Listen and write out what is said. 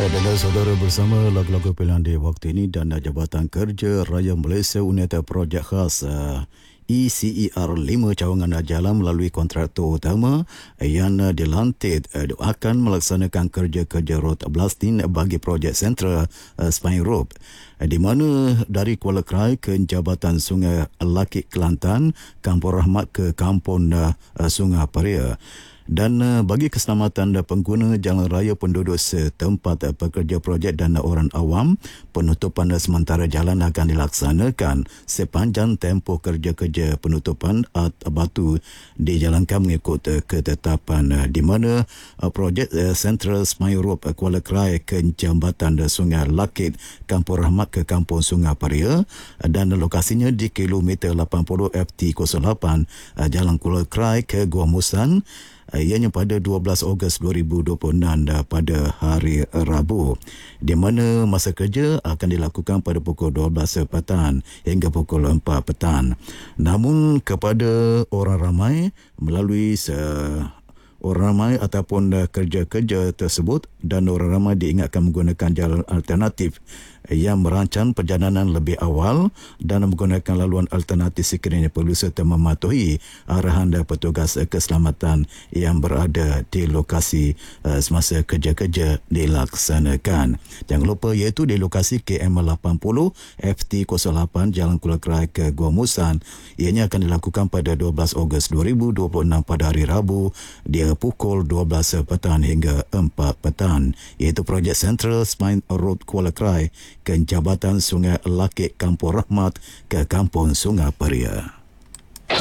Dan saudara bersama lagu-lagu pilihan di waktu ini dan Jabatan Kerja Raya Malaysia unit projek khas ECER 5 cawangan jalan melalui kontraktor utama yang dilantik akan melaksanakan kerja-kerja rot blasting bagi projek sentra Spine Road di mana dari Kuala Krai ke Jabatan Sungai Lakit Kelantan, Kampung Rahmat ke Kampung Sungai Paria. Dan bagi keselamatan pengguna jalan raya, penduduk setempat, pekerja projek dan orang awam, penutupan sementara jalan akan dilaksanakan sepanjang tempoh kerja-kerja penutupan batu dijalankan mengikut ketetapan di mana projek Central Spine Road Kuala Krai ke Jambatan Sungai Lakit, Kampung Rahmat ke Kampung Sungai Paria dan lokasinya di kilometer 80 FT08 Jalan Kuala Krai ke Gua Musang. Ianya pada 12 Ogos 2026 pada hari Rabu, di mana masa kerja akan dilakukan pada pukul 12 petang hingga pukul 4 petang. Namun kepada orang ramai melalui orang ramai ataupun kerja-kerja tersebut, dan orang ramai diingatkan menggunakan jalan alternatif yang merancang perjalanan lebih awal dan menggunakan laluan alternatif sekiranya perlu serta mematuhi arahan dan petugas keselamatan yang berada di lokasi semasa kerja-kerja dilaksanakan. Jangan lupa iaitu di lokasi KM80 FT08 Jalan Kuala Krai ke Gua Musang. Ianya akan dilakukan pada 12 Ogos 2026 pada hari Rabu di pukul 12 petang hingga 4 petang, iaitu projek Central Spine Road Kuala Krai ke Jabatan Sungai Lakit, Kampung Rahmat ke Kampung Sungai Paria.